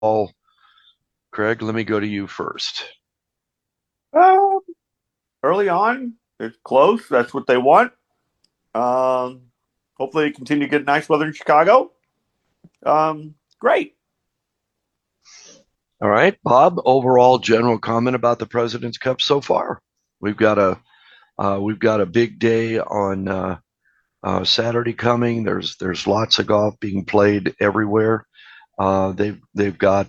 Craig, let me go to you first. Um, Early on, it's close. That's what they want. Um, Hopefully, they continue to get nice weather in Chicago. Great. All right, Bob, overall general comment about the President's Cup so far. We've got a we've got a big day on Saturday coming. There's lots of golf being played everywhere. They've got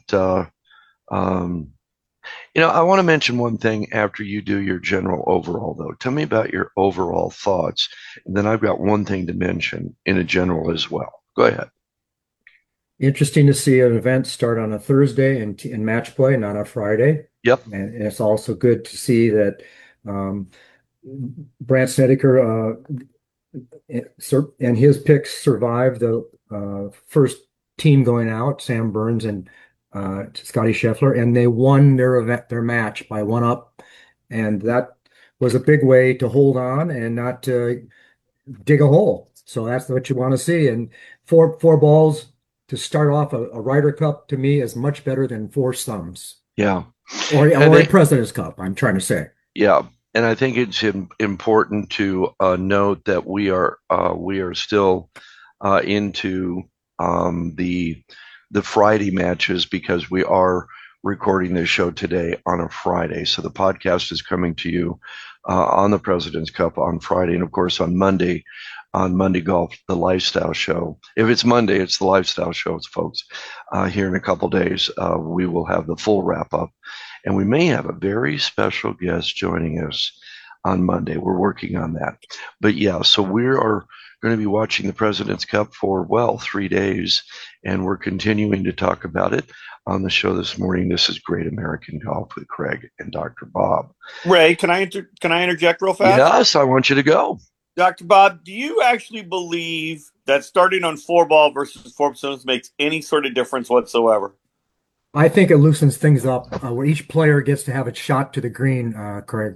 um, I want to mention one thing after you do your general overall though. Tell me about your overall thoughts, and then I've got one thing to mention in a general as well. Go ahead. Interesting to see an event start on a Thursday in match play, not a Friday. Yep. And it's also good to see that um, Brandt Snedeker and his picks survived the first team going out, Sam Burns and Scotty Scheffler, and they won their match by one up, and that was a big way to hold on and not dig a hole. So that's what you want to see. And four balls to start off a Ryder Cup to me is much better than four thumbs Yeah. And or a they, President's Cup. I'm trying to say. yeah, and I think it's important to note that we are still into the Friday matches because we are recording this show today on a Friday. So the podcast is coming to you on the President's Cup on Friday, and of course on Monday Golf, the Lifestyle Show. If it's Monday, it's the Lifestyle Show, folks. Here in a couple days, we will have the full wrap up, and we may have a very special guest joining us on Monday. We're working on that. But yeah, so we are going to be watching the President's Cup for, well, 3 days, and we're continuing to talk about it on the show this morning. This is Great American Golf with Craig and Dr. Bob. Ray, can I interject real fast? Yes, I want you to go. Dr. Bob, do you actually believe that starting on four ball versus four stones makes any sort of difference whatsoever? I think it loosens things up where each player gets to have a shot to the green, Craig.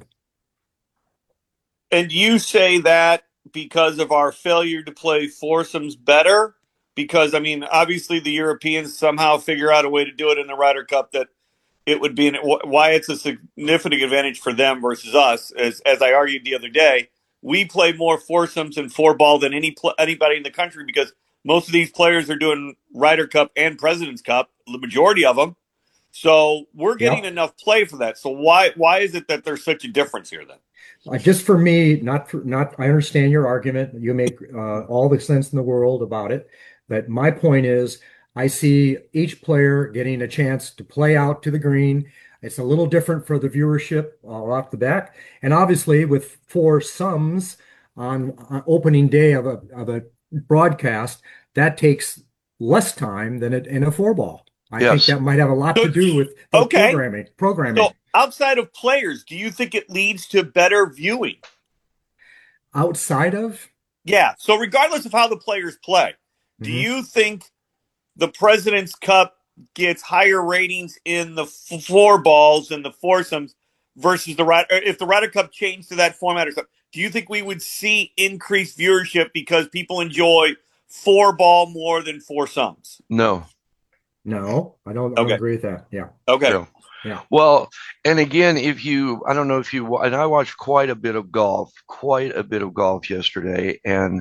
And you say that because of our failure to play foursomes better? Because, I mean, obviously the Europeans somehow figure out a way to do it in the Ryder Cup that it would be why it's a significant advantage for them versus us. As I argued the other day, we play more foursomes and four ball than anybody in the country because most of these players are doing Ryder Cup and President's Cup, the majority of them. So we're getting Yep. enough play for that. So why is it that there's such a difference here then? Just for me, not. I understand your argument. You make all the sense in the world about it, but my point is, I see each player getting a chance to play out to the green. It's a little different for the viewership off the bat, and obviously with four sums on opening day of a broadcast, that takes less time than in a four ball. I think Yes. that might have a lot So to do with the okay, programming. Programming so outside of players, do you think it leads to better viewing? outside of. Yeah. So regardless of how the players play, do Mhm. you think the President's Cup gets higher ratings in the four balls and the foursomes versus the Ryder? If the Ryder Cup changed to that format or something, do you think we would see increased viewership because people enjoy four ball more than foursomes? No. No, I don't Okay. agree with that. Yeah. Okay. No. Yeah. Well, and again, I don't know if you, and I watched quite a bit of golf yesterday,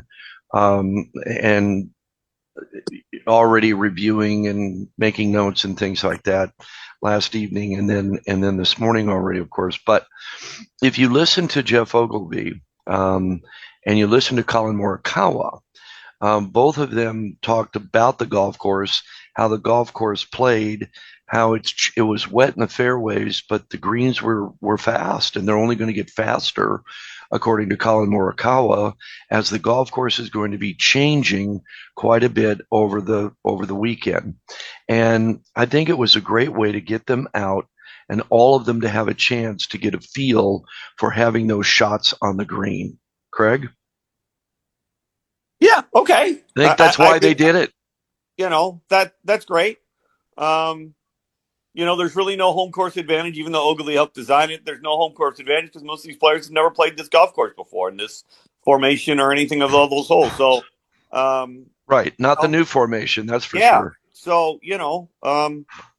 and already reviewing and making notes and things like that last evening, and then this morning already, of course. But if you listen to Jeff Ogilvy, and you listen to Colin Morikawa, both of them talked about the golf course, how the golf course played, how it was wet in the fairways, but the greens were fast, and they're only going to get faster, according to Colin Morikawa, as the golf course is going to be changing quite a bit over the weekend. And I think it was a great way to get them out and all of them to have a chance to get a feel for having those shots on the green. Craig, Yeah. Okay. I think that's why they did it. That's great. Um, there's really no home course advantage, even though Ogilvy helped design it. There's no home course advantage because most of these players have never played this golf course before in this formation or anything of all those holes. So, um, Right. you Not the know, new formation, that's for yeah. sure. So,